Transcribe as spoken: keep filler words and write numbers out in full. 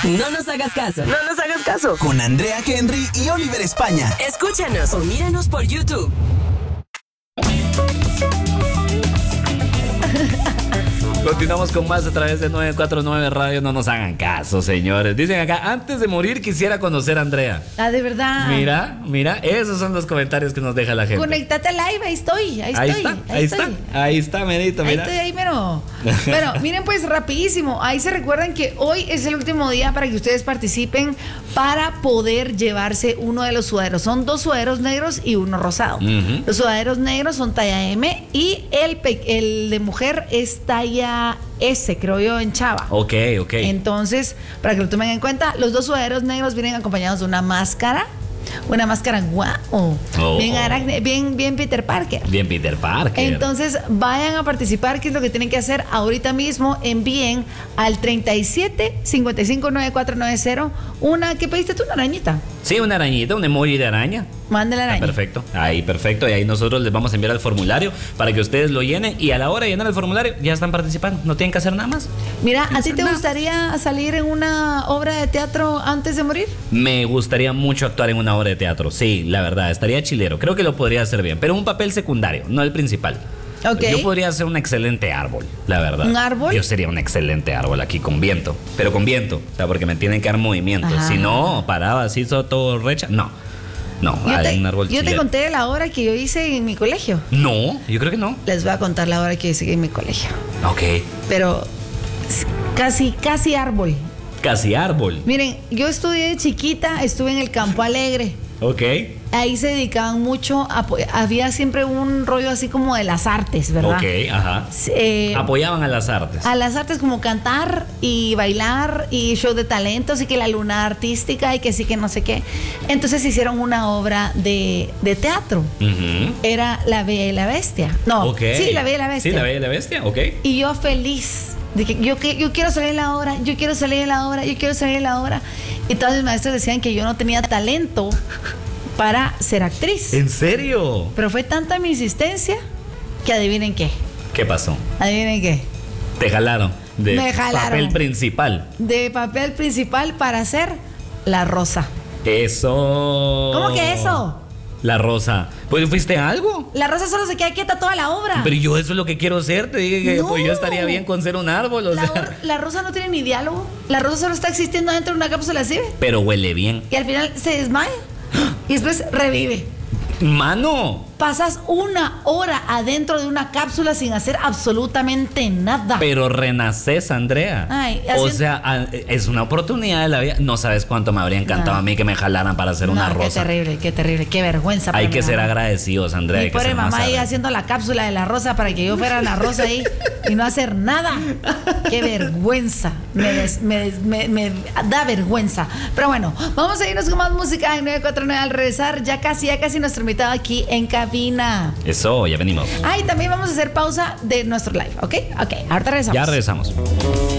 No nos hagas caso. No nos hagas caso. Con Andrea Henry y Oliver España. Escúchanos o míranos por YouTube. Continuamos con más a través de nueve cuatro nueve Radio. No nos hagan caso, señores. Dicen acá, antes de morir quisiera conocer a Andrea. Ah, de verdad. Mira, mira, esos son los comentarios que nos deja la gente. Conéctate al live, ahí estoy, ahí, Ahí estoy. está, ahí, ahí está, ahí está, Medito, mira. Ahí estoy, ahí mero. Bueno, miren pues rapidísimo, ahí se recuerdan que hoy es el último día para que ustedes participen para poder llevarse uno de los sudaderos. Son dos sudaderos negros y uno rosado. Uh-huh. Los sudaderos negros son talla M y el, el de mujer es talla S, creo yo, en Chava. Ok, ok. Entonces, para que lo tomen en cuenta, los dos sudaderos negros vienen acompañados de una máscara. Una máscara guau. Oh. Bien, aracne, bien, bien Peter Parker. Bien Peter Parker. Entonces, vayan a participar. ¿Qué es lo que tienen que hacer? Ahorita mismo envíen al treinta y siete, cincuenta y cinco, noventa y cuatro noventa una. ¿Qué pediste tú? ¿Una arañita? Sí, una arañita, un emoji de araña. Mande la araña. Ah, perfecto. Ahí, perfecto. Y ahí nosotros les vamos a enviar el formulario para que ustedes lo llenen. Y a la hora de llenar el formulario, ya están participando. No tienen que hacer nada más. Mira, ¿a ti te nada. gustaría salir en una obra de teatro antes de morir? Me gustaría mucho actuar en una obra de teatro. Sí, la verdad. Estaría chilero. Creo que lo podría hacer bien. Pero un papel secundario, no el principal. Okay. Yo podría ser un excelente árbol, la verdad. ¿Un árbol? Yo sería un excelente árbol aquí con viento. Pero con viento. O sea, porque me tienen que dar movimiento. Ajá. Si no, parado así, todo recha. No. No, yo hay te, un árbol Yo chileno. te conté la obra que yo hice en mi colegio. No, yo creo que no. Les voy a contar la obra que hice en mi colegio. Ok. Pero casi, casi árbol. Casi árbol. Miren, yo estudié de chiquita, estuve en el Campo Alegre. Ok. Ahí se dedicaban mucho, a, había siempre un rollo así como de las artes, ¿verdad? Ok, ajá. Eh, Apoyaban a las artes. A las artes como cantar y bailar y show de talentos y que la luna artística y que sí que no sé qué. Entonces hicieron una obra de, de teatro. Uh-huh. Era La Bella y la Bestia. No, okay. sí, La Bella y la Bestia. Sí, La Bella y la Bestia, ok. Y yo feliz. De que yo, que yo quiero salir en la obra, yo quiero salir en la obra, yo quiero salir en la obra. Y todos mis maestros decían que yo no tenía talento para ser actriz. ¿En serio? Pero fue tanta mi insistencia que adivinen qué. ¿Qué pasó? Adivinen qué. Te jalaron. De Me jalaron. papel principal. De papel principal para hacer La Rosa. Eso. ¿Cómo que eso? La Rosa. Pues fuiste algo. La Rosa solo se queda quieta toda la obra. Pero yo eso es lo que quiero ser. Te dije que no. pues yo estaría bien con ser un árbol. O la, sea. la Rosa no tiene ni diálogo. La Rosa solo está existiendo dentro de una cápsula así. Pero huele bien. Y al final se desmaya. Y después revive. ¡Mano! Pasas una hora adentro de una cápsula sin hacer absolutamente nada. Pero renaces, Andrea. Ay, o haciendo... sea, es una oportunidad de la vida. No sabes cuánto me habría encantado no. a mí que me jalaran para hacer no, una rosa. Qué terrible, qué terrible, qué vergüenza. Hay que ser mamá. agradecidos, Andrea. Mi pobre mamá ahí haciendo la cápsula de la rosa para que yo fuera la rosa ahí y no hacer nada. Qué vergüenza. Me, des, me, des, me, me da vergüenza. Pero bueno, vamos a irnos con más música en nueve cuatro nueve al regresar. Ya casi, ya casi nuestro invitado aquí en cabina. Eso, ya venimos. Ah, y también vamos a hacer pausa de nuestro live, ¿ok? Ok, ahorita regresamos. Ya regresamos.